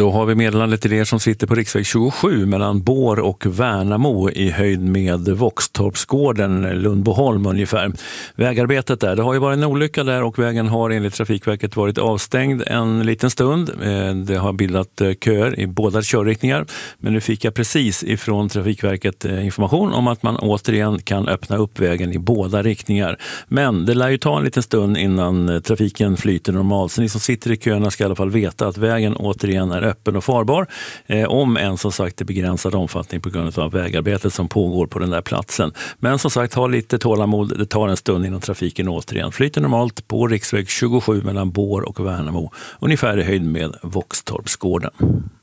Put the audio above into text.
Då har vi meddelandet till er som sitter på riksväg 27 mellan Bår och Värnamo i höjd med Våxtorpsgården, Lundboholm ungefär. Vägarbetet där, det har ju varit en olycka där och vägen har enligt Trafikverket varit avstängd en liten stund. Det har bildat köer i båda körriktningar, men nu fick jag precis ifrån Trafikverket information om att man återigen kan öppna upp vägen i båda riktningar. Men det lär ju ta en liten stund innan trafiken flyter normalt, så ni som sitter i köerna ska i alla fall veta att vägen återigen är öppen och farbar, om än som sagt i begränsad omfattning på grund av vägarbetet som pågår på den där platsen. Men som sagt, ha lite tålamod, det tar en stund innan trafiken återigen flyter normalt på riksväg 27 mellan Bår och Värnamo, ungefär i höjd med Våxtorpsgården.